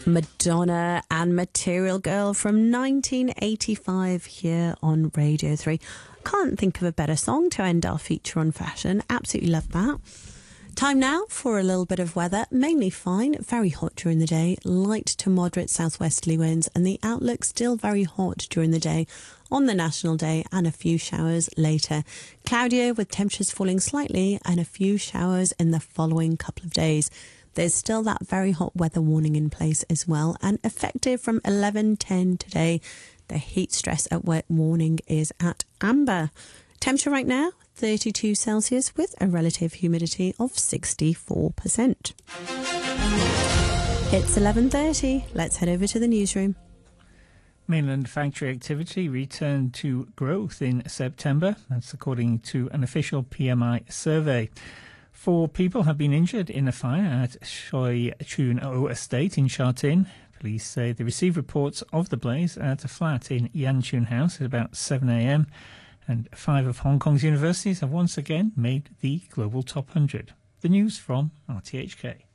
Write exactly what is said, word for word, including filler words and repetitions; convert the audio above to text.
Madonna and Material Girl from nineteen eighty-five here on Radio three. Can't think of a better song to end our feature on fashion. Absolutely love that. Time now for a little bit of weather. Mainly fine, very hot during the day, light to moderate southwesterly winds, and the outlook still very hot during the day on the National Day and a few showers later. Cloudier with temperatures falling slightly and a few showers in the following couple of days. There's still that very hot weather warning in place as well, and effective from eleven ten today. The heat stress at work warning is at amber. Temperature right now, thirty-two Celsius with a relative humidity of sixty-four percent. It's eleven thirty. Let's head over to the newsroom. Mainland factory activity returned to growth in September. That's according to an official P M I survey. Four people have been injured in a fire at Shoi Chun O Estate in Sha Tin. Police say they received reports of the blaze at a flat in Yan Chun House at about seven a m, and five of Hong Kong's universities have once again made the global top one hundred. The news from R T H K.